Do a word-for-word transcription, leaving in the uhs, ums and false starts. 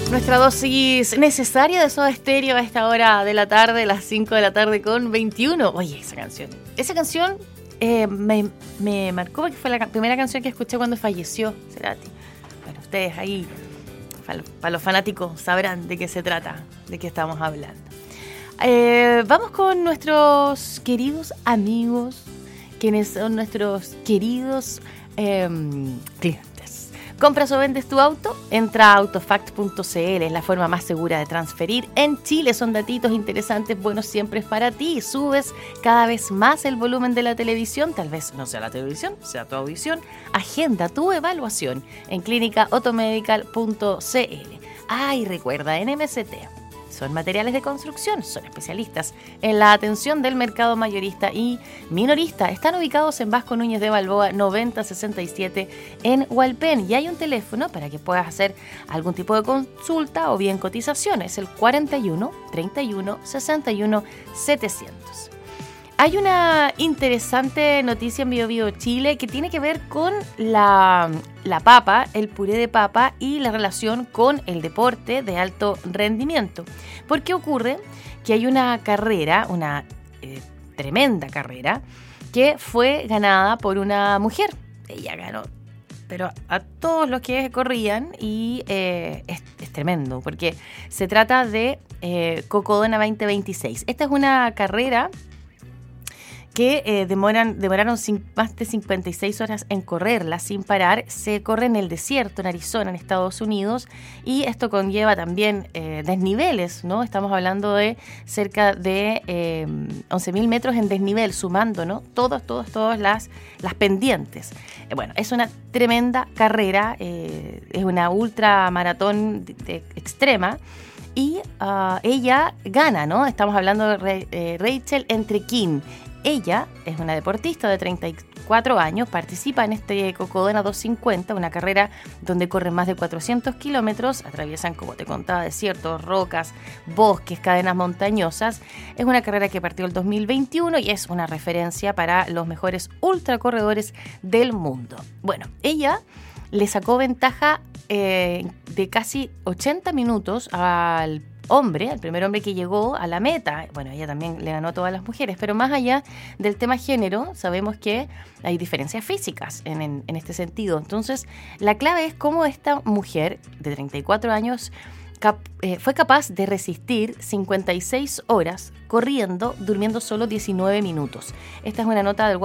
Nuestra dosis necesaria de Soda Stereo a esta hora de la tarde, las cinco de la tarde con veintiuno. Oye, esa canción. Esa canción eh, me, me marcó porque fue la primera canción que escuché cuando falleció Cerati. Bueno, ustedes ahí, para, para los fanáticos, sabrán de qué se trata, de qué estamos hablando. Eh, vamos con nuestros queridos amigos, quienes son nuestros queridos eh, clientes. ¿Compras o vendes tu auto? Entra a autofact punto c l, es la forma más segura de transferir en Chile. Son datitos interesantes, buenos siempre para ti. Subes cada vez más el volumen de la televisión, tal vez no sea la televisión, sea tu audición. Agenda tu evaluación en clínica automedical punto c l. Ah, y recuerda, en M S T son materiales de construcción, son especialistas en la atención del mercado mayorista y minorista. Están ubicados en Vasco Núñez de Balboa noventa sesenta y siete en Hualpén, y hay un teléfono para que puedas hacer algún tipo de consulta o bien cotización. Es el cuarenta y uno, treinta y uno, sesenta y uno, setecientos. Hay una interesante noticia en Bio Bio Chile que tiene que ver con la, la papa, el puré de papa y la relación con el deporte de alto rendimiento. Porque ocurre que hay una carrera, una eh, tremenda carrera, que fue ganada por una mujer. Ella ganó, pero a todos los que corrían, y eh, es, es tremendo, porque se trata de eh, Cocodona veinte veintiséis. Esta es una carrera que eh, demoran, demoraron sin, más de cincuenta y seis horas en correrla sin parar. Se corre en el desierto, en Arizona, en Estados Unidos, y esto conlleva también eh, desniveles, ¿no? Estamos hablando de cerca de eh, once mil metros en desnivel, sumando, ¿no? Todos, todos, todas las, las pendientes. Eh, bueno, es una tremenda carrera, eh, es una ultramaratón de, de extrema, y uh, ella gana, ¿no? Estamos hablando de eh, Rachel Entrequín. Ella es una deportista de treinta y cuatro años, participa en este Cocodona doscientos cincuenta, una carrera donde corren más de cuatrocientos kilómetros, atraviesan, como te contaba, desiertos, rocas, bosques, cadenas montañosas. Es una carrera que partió el dos mil veintiuno y es una referencia para los mejores ultracorredores del mundo. Bueno, ella le sacó ventaja eh, de casi ochenta minutos al hombre, el primer hombre que llegó a la meta. Bueno, ella también le ganó a todas las mujeres, pero más allá del tema género, sabemos que hay diferencias físicas en, en, en este sentido. Entonces, la clave es cómo esta mujer de treinta y cuatro años cap, eh, fue capaz de resistir cincuenta y seis horas corriendo, durmiendo solo diecinueve minutos. Esta es una nota del